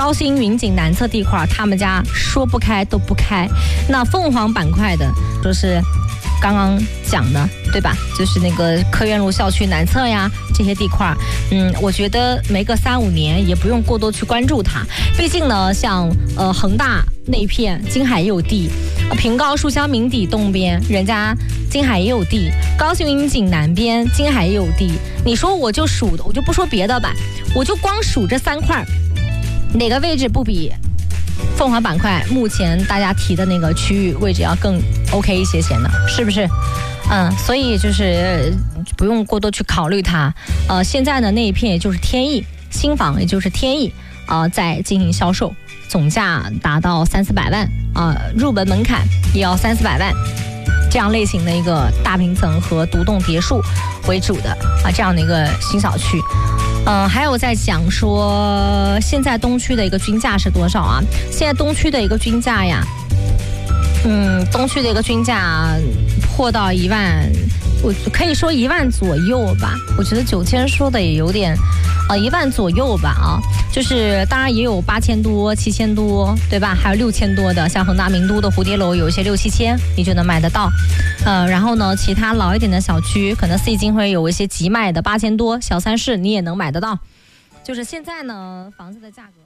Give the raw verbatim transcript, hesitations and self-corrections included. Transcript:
高新云锦南侧地块，他们家说不开都不开。那凤凰板块的，就是刚刚讲的，对吧？就是那个科院路校区南侧呀，这些地块，嗯，我觉得没个三五年也不用过多去关注它。毕竟呢，像呃恒大那一片金海也有地，呃、平高书香名邸东边人家金海也有地，高新云锦南边金海也有地。你说我就数的，我就不说别的吧，我就光数这三块，哪个位置不比凤凰板块目前大家提的那个区域位置要更 OK 一些些呢？是不是？嗯，所以就是不用过多去考虑它。呃，现在呢那一片也就是天翼新房，也就是天翼呃在进行销售，总价达到三四百万啊、呃，入门门槛也要三四百万。这样类型的一个大平层和独栋别墅为主的啊这样的一个新小区。嗯，还有在讲说现在东区的一个均价是多少啊？现在东区的一个均价呀，嗯，东区的一个均价破到一万，我可以说一万左右吧。我觉得九千说的也有点，呃，一万左右吧啊。就是当然也有八千多、七千多，对吧？还有六千多的，像恒大名都的蝴蝶楼有一些六七千，你就能买得到。呃，然后呢，其他老一点的小区，可能 C 金会有一些急卖的八千多，小三室你也能买得到。就是现在呢，房子的价格。